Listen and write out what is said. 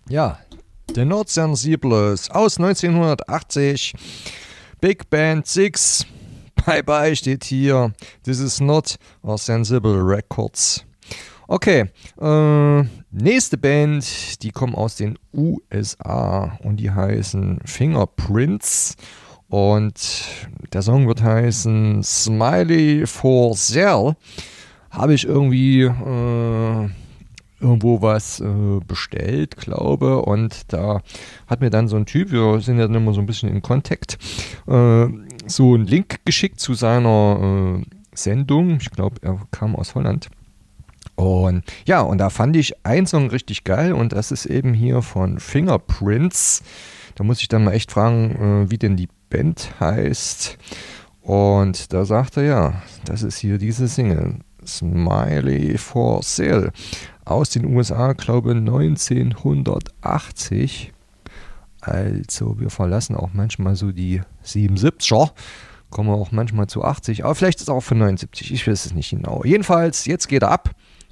Ja, The Not Sensibles aus 1980. Big Band 6. Bye bye steht hier. This is not a Sensible Records. Okay, nächste Band, die kommen aus den USA und die heißen Fingerprints. Und der Song wird heißen Smiley for Sale. Habe ich irgendwie irgendwo was bestellt, glaube. Und da hat mir dann so ein Typ, wir sind ja dann immer so ein bisschen in Kontakt, so einen Link geschickt zu seiner Sendung. Ich glaube, er kam aus Holland. Und ja, und da fand ich einen Song richtig geil und das ist eben hier von Fingerprints. Da muss ich dann mal echt fragen, wie denn die Band heißt. Und da sagt er, ja, das ist hier diese Single, Smiley for Sale, aus den USA, glaube 1980. Also wir verlassen auch manchmal so die 77er, kommen wir auch manchmal zu 80, aber vielleicht ist es auch von 79, ich weiß es nicht genau. Jedenfalls, jetzt geht er ab.